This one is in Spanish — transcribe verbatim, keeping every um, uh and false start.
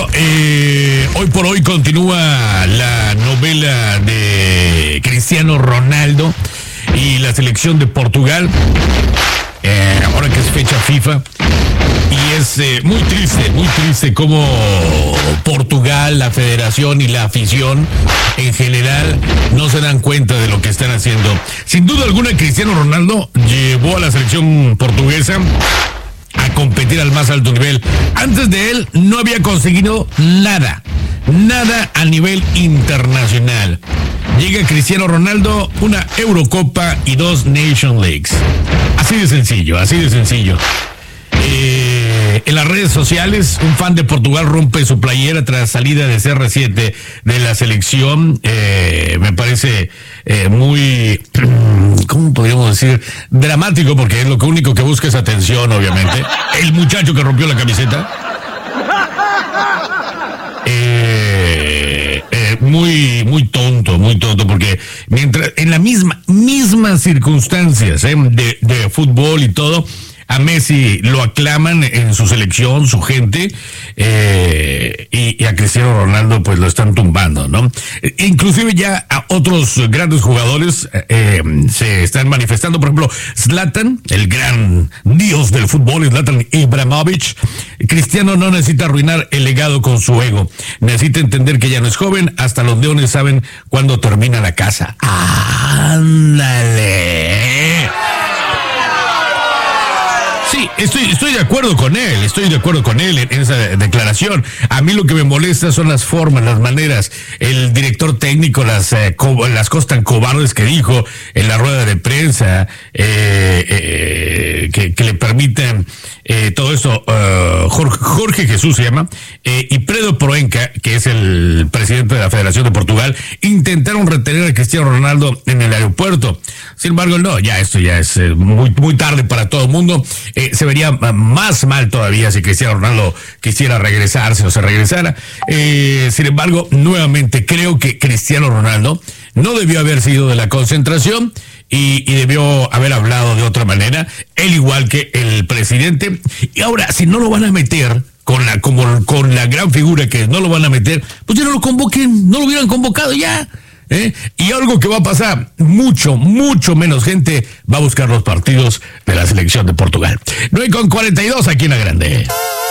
Bueno, eh, hoy por hoy continúa la novela de Cristiano Ronaldo y la selección de Portugal, eh, ahora que es fecha FIFA. Y es eh, muy triste, muy triste cómo Portugal, la federación y la afición en general no se dan cuenta de lo que están haciendo. Sin duda alguna, Cristiano Ronaldo llevó a la selección portuguesa a competir al más alto nivel. Antes de él no había conseguido nada, nada a nivel internacional. Llega Cristiano Ronaldo, una Eurocopa y dos Nation Leagues. Así de sencillo, así de sencillo. Eh, en las redes sociales, un fan de Portugal rompe su playera tras salida de C R siete de la selección. Eh, me parece eh, muy, ¿cómo podríamos decir? Dramático, porque es lo único que busca es atención, obviamente. El muchacho que rompió la camiseta. Eh, eh, muy, muy tonto, muy tonto, porque mientras en la misma, mismas circunstancias eh, de, de fútbol y todo, a Messi lo aclaman en su selección, su gente, eh, y, y a Cristiano Ronaldo pues lo están tumbando, ¿no? E, inclusive ya a otros grandes jugadores eh, se están manifestando, por ejemplo, Zlatan, el gran dios del fútbol, Zlatan Ibrahimovic. Cristiano no necesita arruinar el legado con su ego, necesita entender que ya no es joven, hasta los leones saben cuándo termina la casa. ¡Ándale! Sí, estoy, estoy de acuerdo con él, estoy de acuerdo con él en esa declaración. A mí lo que me molesta son las formas, las maneras. El director técnico, las, eh, co- las cosas tan cobardes que dijo en la rueda de prensa, eh, eh, que, que le permiten eh, todo eso. Uh, Jorge, Jorge Jesús se llama, eh, y Pedro Proença, que es el presidente de la Federación de Portugal, intentaron retener a Cristiano Ronaldo en el aeropuerto. Sin embargo, no, ya esto ya es eh, muy, muy tarde para todo el mundo. Eh, se vería más mal todavía si Cristiano Ronaldo quisiera regresarse o se regresara. Eh, sin embargo, nuevamente creo que Cristiano Ronaldo no debió haber sido de la concentración y, y debió haber hablado de otra manera, él igual que el presidente. Y ahora, si no lo van a meter con la, como, con la gran figura que no lo van a meter, pues ya no lo convoquen, no lo hubieran convocado ya. ¿Eh? Y algo que va a pasar, mucho, mucho menos gente va a buscar los partidos de la selección de Portugal. nueve con cuarenta y dos aquí en La Grande.